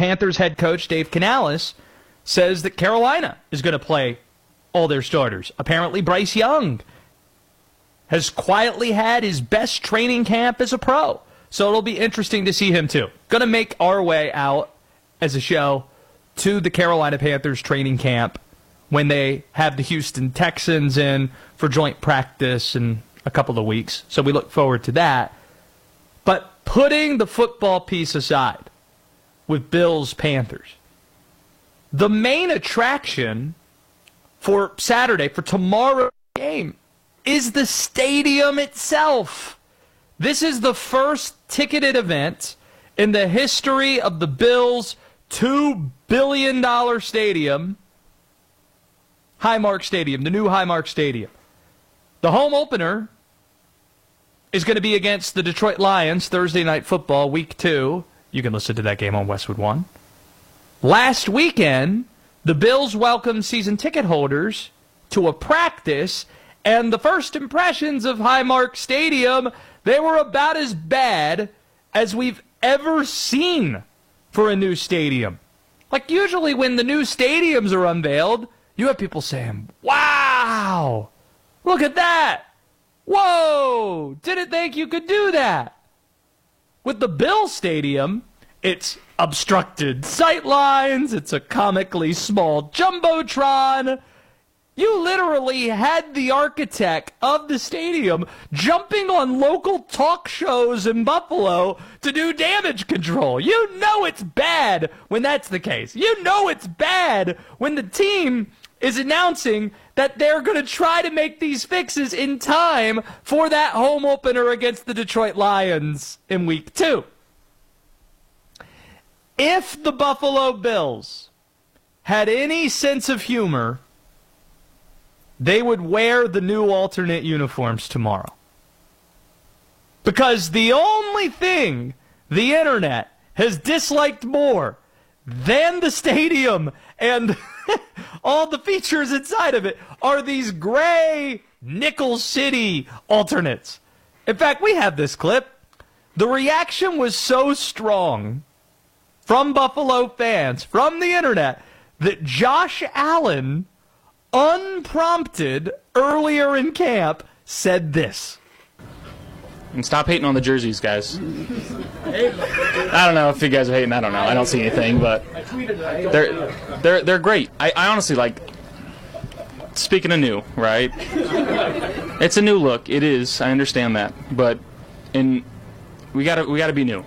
Panthers head coach Dave Canales says that Carolina is going to play all their starters. Apparently, Bryce Young has quietly had his best training camp as a pro. So it'll be interesting to see him, too. Going to make our way out as a show to the Carolina Panthers training camp when they have the Houston Texans in for joint practice in a couple of weeks. So we look forward to that. But putting the football piece aside with Bills-Panthers, the main attraction for Saturday, for tomorrow's game, is the stadium itself. This is the first ticketed event in the history of the Bills' $2 billion stadium, Highmark Stadium, the new Highmark Stadium. The home opener is going to be against the Detroit Lions, Thursday Night Football, Week 2. You can listen to that game on Westwood One. Last weekend, the Bills welcomed season ticket holders to a practice, and the first impressions of Highmark Stadium, they were about as bad as we've ever seen for a new stadium. Like, usually when the new stadiums are unveiled, you have people saying, wow, look at that. Whoa, didn't think you could do that. With the Bills Stadium, it's obstructed sight lines, it's a comically small jumbotron. You literally had the architect of the stadium jumping on local talk shows in Buffalo to do damage control. You know it's bad when that's the case. You know it's bad when the team is announcing that they're going to try to make these fixes in time for that home opener against the Detroit Lions in Week 2. If the Buffalo Bills had any sense of humor, they would wear the new alternate uniforms tomorrow. Because the only thing the internet has disliked more than the stadium and all the features inside of it are these gray Nickel City alternates. In fact, we have this clip. The reaction was so strong from Buffalo fans, from the internet, that Josh Allen, unprompted earlier in camp, said this. And stop hating on the jerseys, guys. I don't know if you guys are hating. I don't know. I don't see anything, but they're great. I honestly like. Speaking of new, right? It's a new look. It is. I understand that, but we gotta be new.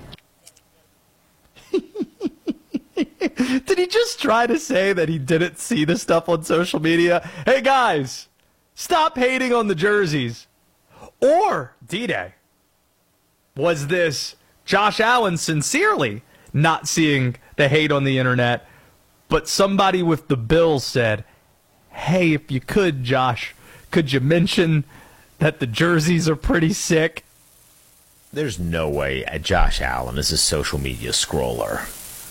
Did he just try to say that he didn't see the stuff on social media? Hey guys, stop hating on the jerseys. Or D-Day. Was this Josh Allen sincerely not seeing the hate on the internet, but somebody with the Bills said, hey, if you could, Josh, could you mention that the jerseys are pretty sick? There's no way Josh Allen is a social media scroller.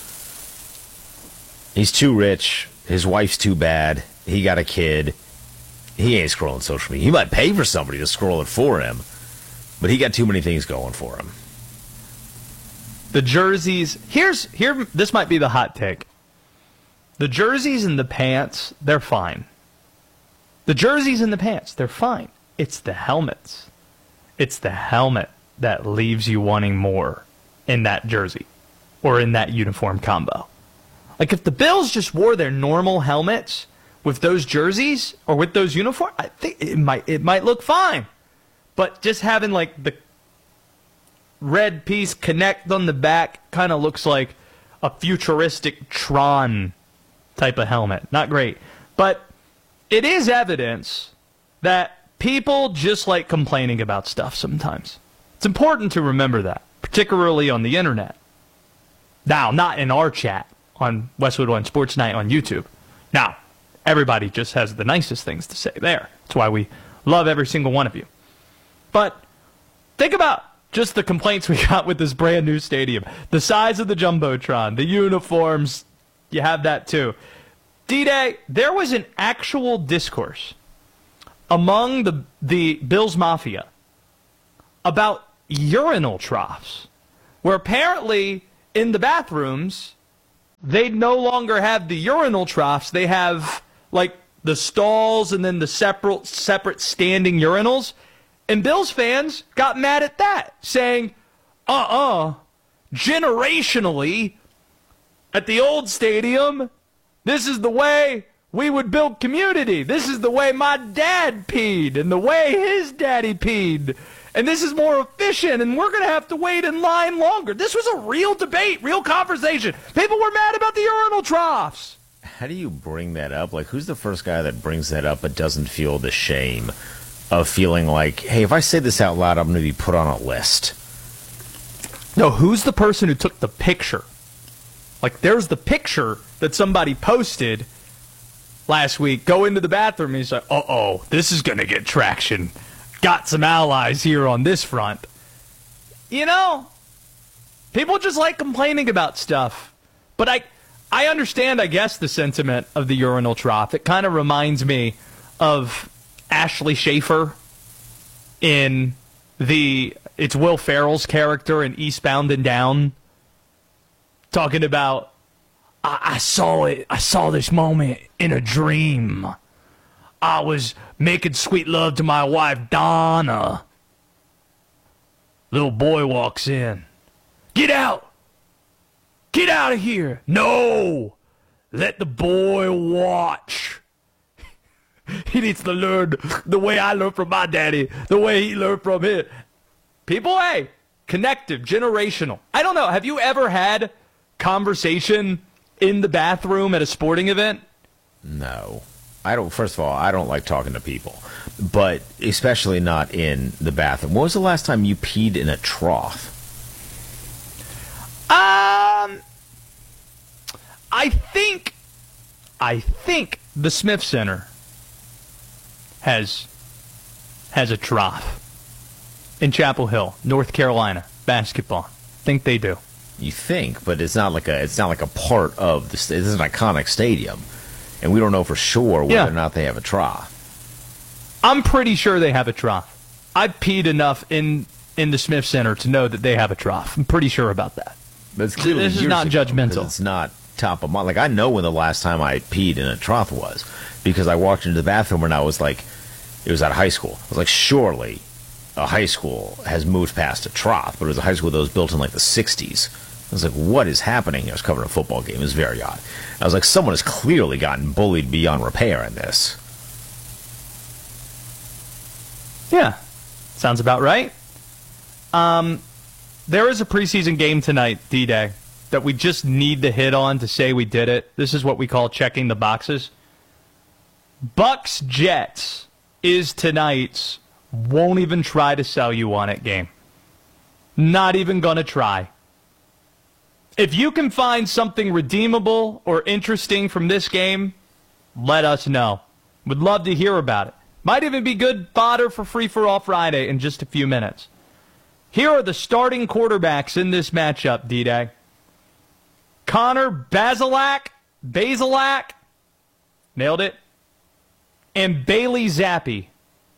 He's too rich. His wife's too bad. He got a kid. He ain't scrolling social media. He might pay for somebody to scroll it for him, but he got too many things going for him. The jerseys, this might be the hot take. The jerseys and the pants, they're fine. The jerseys and the pants, they're fine. It's the helmets. It's the helmet that leaves you wanting more in that jersey or in that uniform combo. Like, if the Bills just wore their normal helmets with those jerseys or with those uniforms, I think it might look fine. But just having, like, the red piece connect on the back kind of looks like a futuristic Tron type of helmet. Not great. But it is evidence that people just like complaining about stuff sometimes. It's important to remember that, particularly on the internet. Now, not in our chat on Westwood One Sports Night on YouTube. Now, everybody just has the nicest things to say there. That's why we love every single one of you. But think about just the complaints we got with this brand new stadium. The size of the Jumbotron, the uniforms, you have that too. D-Day, there was an actual discourse among the Bills Mafia about urinal troughs, where apparently in the bathrooms They no longer have the urinal troughs. They have, like, the stalls and then the separate standing urinals. And Bills fans got mad at that, saying, generationally, at the old stadium, this is the way we would build community. This is the way my dad peed and the way his daddy peed. And this is more efficient, and we're going to have to wait in line longer. This was a real debate, real conversation. People were mad about the urinal troughs. How do you bring that up? Like, who's the first guy that brings that up but doesn't feel the shame of feeling like, hey, if I say this out loud, I'm going to be put on a list? No, who's the person who took the picture? Like, there's the picture that somebody posted last week. Go into the bathroom, and he's like, this is going to get traction. Got some allies here on this front. You know, people just like complaining about stuff. But I understand, I guess, the sentiment of the urinal trough. It kind of reminds me of Ashley Schaefer in it's Will Ferrell's character in Eastbound and Down, talking about, I saw this moment in a dream. I was making sweet love to my wife, Donna. Little boy walks in. Get out! Get out of here! No! Let the boy watch. He needs to learn the way I learned from my daddy, the way he learned from his. People, hey, connective, generational. I don't know. Have you ever had conversation in the bathroom at a sporting event? No. I don't. First of all, I don't like talking to people, but especially not in the bathroom. When was the last time you peed in a trough? I think the Smith Center has a trough in Chapel Hill, North Carolina, basketball. Think they do. You think, but it's not like a part of this. This is an iconic stadium, and we don't know for sure whether or not they have a trough. I'm pretty sure they have a trough. I've peed enough in the Smith Center to know that they have a trough. I'm pretty sure about that. But clearly this is not judgmental. It's not top of mind. Like, I know when the last time I peed in a trough was, because I walked into the bathroom and I was like, it was at high school. I was like, surely a high school has moved past a trough, but it was a high school that was built in like the 60s. I was like, what is happening? I was covering a football game. It was very odd. I was like, someone has clearly gotten bullied beyond repair in this. Yeah, sounds about right. There is a preseason game tonight, D-Day, that we just need to hit on to say we did it. This is what we call checking the boxes. Bucks Jets is tonight's won't even try to sell you on it game. Not even going to try. If you can find something redeemable or interesting from this game, let us know. Would love to hear about it. Might even be good fodder for Free For All Friday in just a few minutes. Here are the starting quarterbacks in this matchup, D-Day. Connor Bazelak, nailed it, and Bailey Zappi.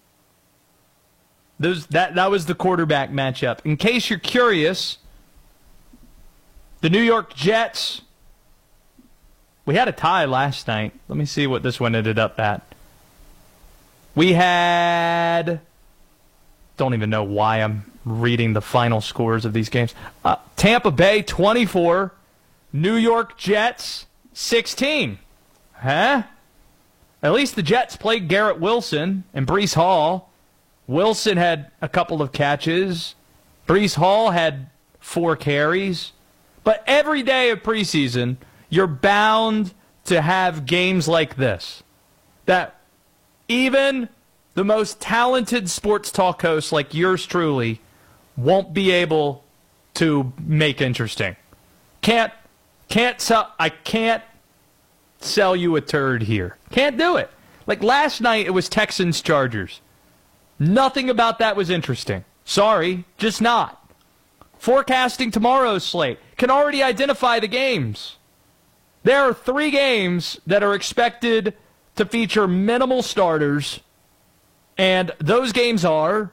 That was the quarterback matchup. In case you're curious, the New York Jets, we had a tie last night. Let me see what this one ended up at. We had, don't even know why I'm reading the final scores of these games. Tampa Bay 24, New York Jets 16. Huh? At least the Jets played Garrett Wilson and Breece Hall. Wilson had a couple of catches. Breece Hall had 4 carries. But every day of preseason, you're bound to have games like this. That even the most talented sports talk hosts like yours truly won't be able to make interesting. I can't sell you a turd here. Can't do it. Like last night, it was Texans-Chargers. Nothing about that was interesting. Sorry, just not. Forecasting tomorrow's slate can already identify the games. There are 3 games that are expected to feature minimal starters, and those games are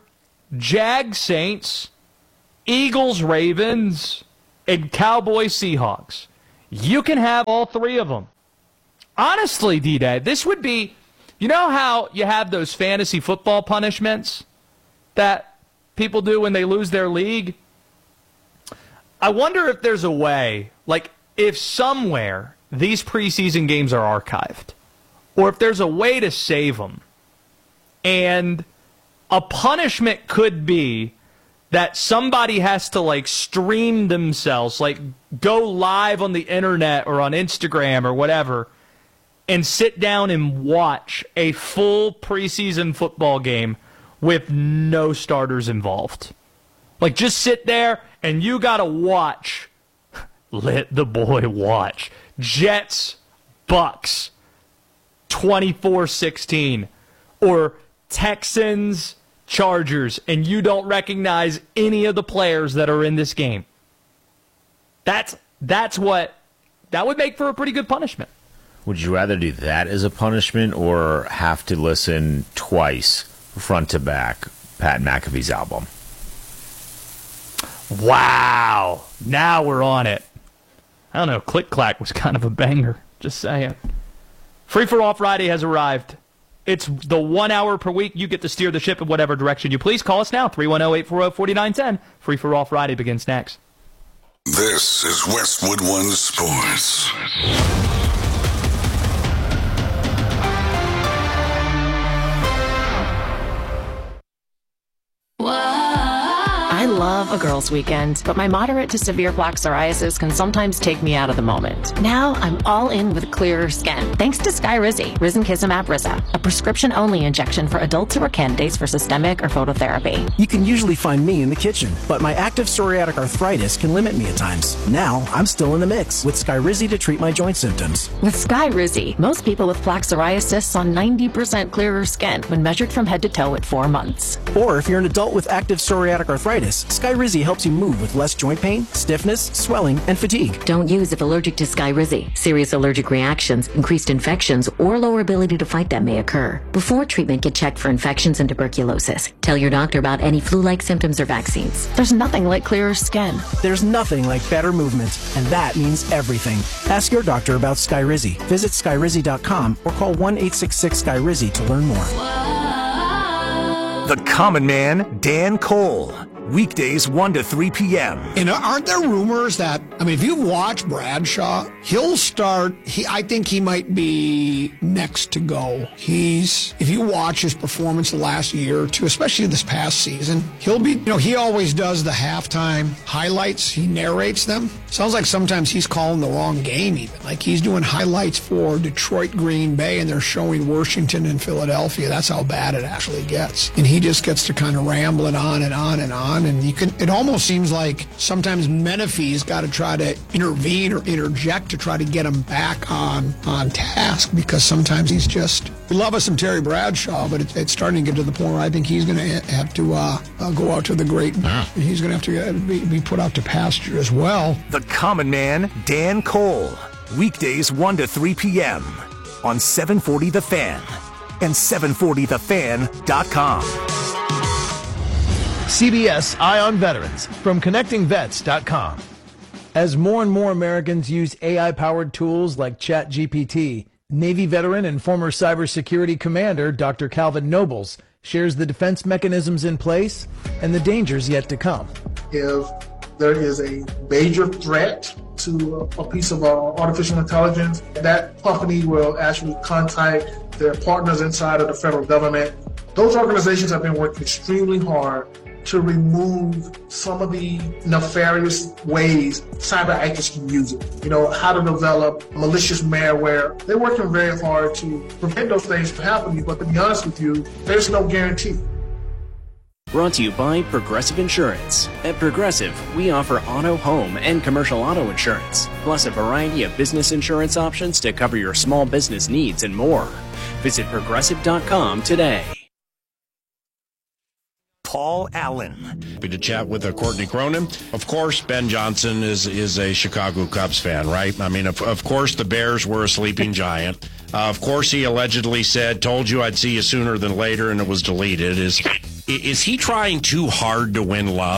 Jags-Saints, Eagles-Ravens, and Cowboys-Seahawks. you can have all three of them. Honestly, D-Day, this would be, you know how you have those fantasy football punishments that people do when they lose their league? I wonder if there's a way, like if somewhere these preseason games are archived, or if there's a way to save them. And a punishment could be that somebody has to like stream themselves, like go live on the internet or on Instagram or whatever, and sit down and watch a full preseason football game with no starters involved. Like just sit there and you gotta watch. Let the boy watch. Jets, Bucks, 24-16, or Texans, Chargers, and you don't recognize any of the players that are in this game. That would make for a pretty good punishment. Would you rather do that as a punishment or have to listen twice, front to back, Pat McAfee's album? Wow. Now we're on it. I don't know. Click Clack was kind of a banger. Just saying. Free for All Friday has arrived. It's the 1 hour per week. You get to steer the ship in whatever direction you please. Call us now, 310-840-4910. Free for All Friday begins next. This is Westwood One Sports. I love a girls' weekend, but my moderate to severe plaque psoriasis can sometimes take me out of the moment. Now I'm all in with clearer skin, thanks to Skyrizi, Risankizumab Riza, a prescription-only injection for adults who are candidates for systemic or phototherapy. You can usually find me in the kitchen, but my active psoriatic arthritis can limit me at times. Now I'm still in the mix with Skyrizi to treat my joint symptoms. With Skyrizi, most people with plaque psoriasis saw 90% clearer skin when measured from head to toe at 4 months. Or if you're an adult with active psoriatic arthritis, Skyrizi helps you move with less joint pain, stiffness, swelling, and fatigue. Don't use if allergic to Skyrizi. Serious allergic reactions, increased infections, or lower ability to fight them may occur. Before treatment, get checked for infections and tuberculosis. Tell your doctor about any flu-like symptoms or vaccines. There's nothing like clearer skin. There's nothing like better movement, and that means everything. Ask your doctor about Skyrizi. Visit Skyrizi.com or call 1-866-SKYRIZI to learn more. The Common Man, Dan Cole. Weekdays 1 to 3 p.m. And aren't there rumors that, if you've watched Bradshaw, he'll start, I think he might be next to go. If you watch his performance the last year or two, especially this past season, he'll be, he always does the halftime highlights. He narrates them. Sounds like sometimes he's calling the wrong game even. Like he's doing highlights for Detroit, Green Bay, and they're showing Washington and Philadelphia. That's how bad it actually gets. And he just gets to kind of rambling on and on and on. And it almost seems like sometimes Menifee's got to try to intervene or interject to try to get him back on task, because sometimes we love us some Terry Bradshaw, but it's starting to get to the point where I think he's going to have to go out to the great, he's going to have to be put out to pasture as well. The Common Man, Dan Cole. Weekdays 1 to 3 p.m. on 740 The Fan and 740thefan.com. CBS Eye on Veterans from ConnectingVets.com. As more and more Americans use AI-powered tools like ChatGPT, Navy veteran and former cybersecurity commander Dr. Calvin Nobles shares the defense mechanisms in place and the dangers yet to come. If there is a major threat to a piece of artificial intelligence, that company will actually contact their partners inside of the federal government. Those organizations have been working extremely hard to remove some of the nefarious ways cyber actors can use it. How to develop malicious malware. They're working very hard to prevent those things from happening, but to be honest with you, there's no guarantee. Brought to you by Progressive Insurance. At Progressive, we offer auto, home, and commercial auto insurance, plus a variety of business insurance options to cover your small business needs and more. Visit Progressive.com today. Paul Allen. Happy to chat with Courtney Cronin. Of course, Ben Johnson is a Chicago Cubs fan, right? Of course, the Bears were a sleeping giant. Of course, he allegedly said, "Told you I'd see you sooner than later," and it was deleted. Is he trying too hard to win love?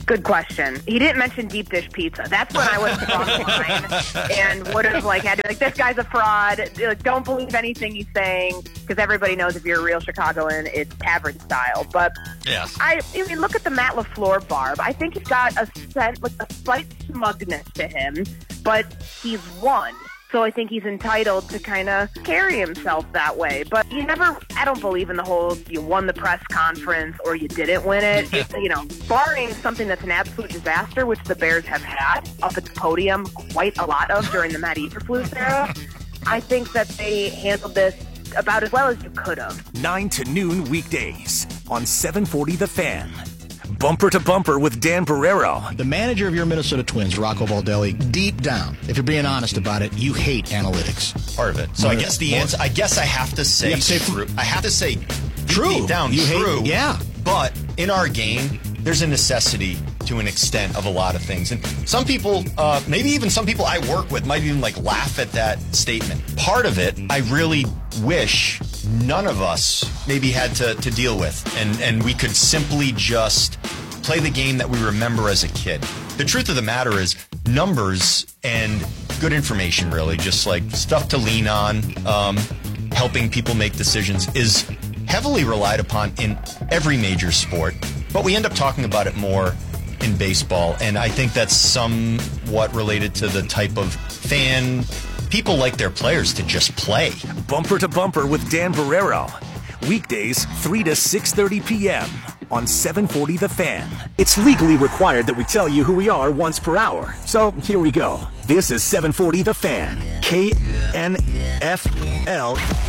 Good question. He didn't mention deep dish pizza. That's when I would have crossed the line and would have had to be like, this guy's a fraud. Don't believe anything he's saying, because everybody knows if you're a real Chicagoan, it's average style. But I mean, look at the Matt LaFleur barb. I think he's got a slight smugness to him, but he's won. So I think he's entitled to kind of carry himself that way. But I don't believe in the whole you won the press conference or you didn't win it. Barring something that's an absolute disaster, which the Bears have had up at the podium quite a lot of during the Matt Eberflus era, I think that they handled this about as well as you could have. 9 to noon weekdays on 740 The Fan. Bumper to Bumper with Dan Barrero. The manager of your Minnesota Twins, Rocco Baldelli, deep down, if you're being honest about it, you hate analytics. Part of it. So I guess the answer, I have to say true. I have to say true. Deep down, true. Yeah. But in our game, there's a necessity to an extent of a lot of things. And some people, maybe even some people I work with might even laugh at that statement. Part of it, I really wish none of us maybe had to deal with. And we could simply just play the game that we remember as a kid. The truth of the matter is numbers and good information, really, just stuff to lean on, helping people make decisions is heavily relied upon in every major sport. But we end up talking about it more in baseball, and I think that's somewhat related to the type of fan. People like their players to just play. Bumper to Bumper with Dan Barrero. Weekdays 3 to 6:30 p.m. on 740 The Fan. It's legally required that we tell you who we are once per hour. So here we go. This is 740 The Fan. KNFL